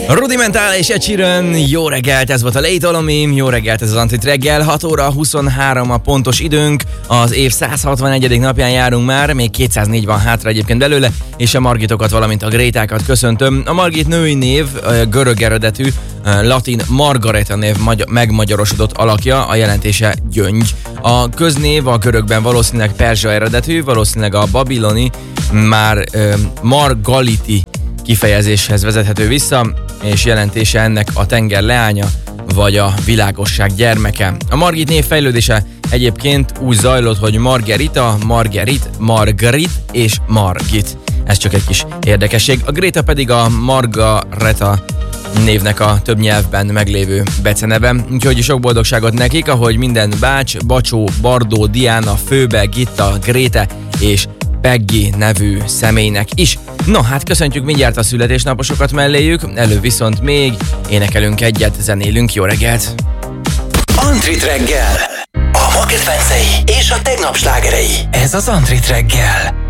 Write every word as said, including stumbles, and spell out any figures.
Rudimentál és Ed Sheeran, jó reggelt, ez volt a Late Olomim, jó reggelt, ez az Antrit reggel, hat óra huszonhárom a pontos időnk, az év száz hatvanegyedik napján járunk már, még kétszáznégy van hátra egyébként belőle, és a Margitokat, valamint a Grétákat köszöntöm. A Margit női név, görög eredetű, latin Margareta név megmagyarosodott alakja, a jelentése gyöngy. A köznév a görögben valószínűleg perzsa eredetű, valószínűleg a babiloni már Margaliti kifejezéshez vezethető vissza, és jelentése ennek a tenger leánya, vagy a világosság gyermeke. A Margit név fejlődése egyébként úgy zajlott, hogy Margarita, Margerit, Margarit és Margit. Ez csak egy kis érdekesség. A Gréta pedig a Margareta névnek a több nyelvben meglévő beceneve. Úgyhogy sok boldogságot nekik, ahogy minden bács, Bacsó, Bardó, Diana, Főbe, Gitta, Gréte és Peggy nevű személynek is. No, hát köszöntjük mindjárt a születésnaposokat melléjük, elő viszont még énekelünk egyet, zenélünk, jó reggelt! Antrit reggel! A ma kedvencei és a tegnap slágerei. Ez az Antrit reggel.